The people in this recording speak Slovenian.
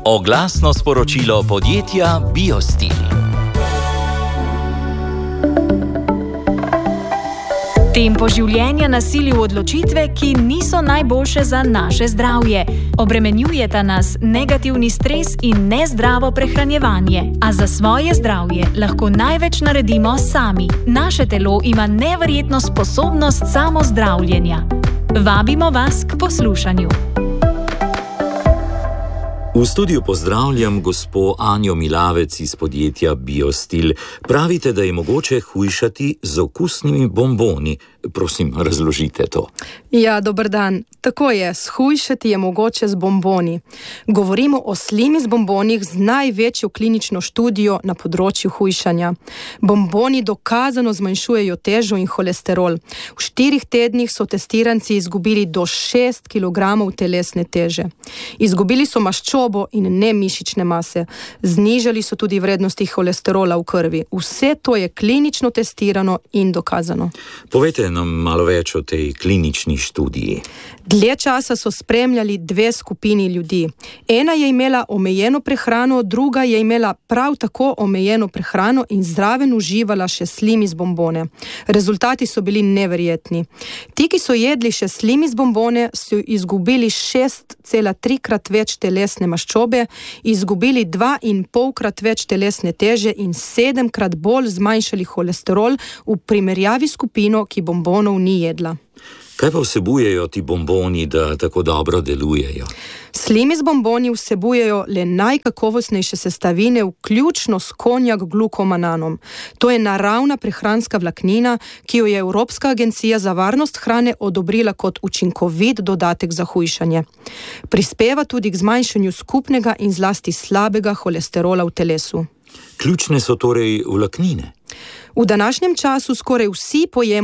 Oglasno sporočilo podjetja Biostil. Tempo življenja nas sili v odločitve, ki niso najboljše za naše zdravje. Obremenjujeta nas negativni stres in nezdravo prehranjevanje. A za svoje zdravje lahko največ naredimo sami. Naše telo ima neverjetno sposobnost samozdravljenja. Vabimo vas k poslušanju. V studiu pozdravljam gospo Anjo Milavec iz podjetja Biostil. Pravite, da je mogoče hujšati z okusnimi bomboni. Prosim, razložite to. Ja, dober dan. Tako je, shujšati je mogoče z bomboni. Govorimo o Slimis bombonih z največjo klinično študijo na področju hujšanja. Bomboni dokazano zmanjšujejo težo in holesterol. V 4 tednih so testiranci izgubili do 6 kg telesne teže. Izgubili so maščobo in ne mišične mase. Znižali so tudi vrednosti holesterola v krvi. Vse to je klinično testirano in dokazano. Povejte nam malo več o tej klinični študiji. Dlje časa so spremljali 2 skupini ljudi. Ena je imela omejeno prehrano, druga je imela prav tako omejeno prehrano in zraven uživala še Slimis bombone. Rezultati so bili neverjetni. Ti, ki so jedli še Slimis bombone, so izgubili 6,3-krat več telesne maščobe, izgubili 2,5-krat več telesne teže in 7-krat bolj zmanjšali holesterol v primerjavi s skupino, ki bombonov ni jedla. Kaj pa vsebujejo ti bomboni, da tako dobro delujejo? Slimis bomboni vsebujejo le najkakovostnejše sestavine, vključno s konjak glukomananom. To je naravna prehranska vlaknina, ki jo je Evropska agencija za varnost hrane odobrila kot učinkovit dodatek za hujšanje. Prispeva tudi k zmanjšanju skupnega in zlasti slabega holesterola v telesu. Ključne so torej vlaknine. V današnjem času skoraj vsi pojemo